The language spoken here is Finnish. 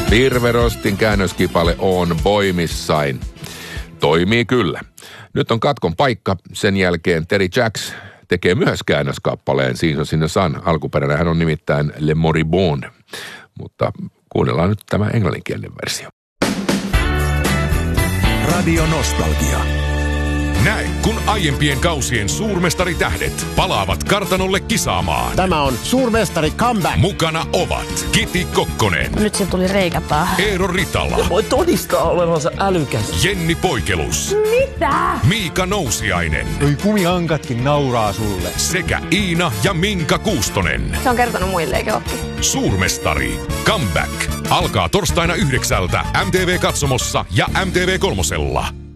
Virve Rostin käännöskipale On Boy Missain. Toimii kyllä. Nyt on katkon paikka. Sen jälkeen Terry Jacks tekee myös käännöskappaleen Seasons in the Sun. Alkuperäinen hän on nimittäin Le Moribond. Mutta kuunnellaan nyt tämä englanninkielinen versio. Radio Nostalgia. Näe, kun aiempien kausien suurmestaritähdet palaavat kartanolle kisaamaan. Tämä on suurmestari comeback. Mukana ovat Kiti Kokkonen. Nyt se tuli reikä päähän. Eero Ritala. Voi todistaa olevansa älykäs. Jenni Poikelus. Mitä? Miika Nousiainen. Noi kumihankatkin nauraa sulle. Sekä Iina ja Minka Kuustonen. Se on kertonut muille, eikö oppi? Suurmestari. Comeback. Alkaa torstaina 9 MTV Katsomossa ja MTV Kolmosella.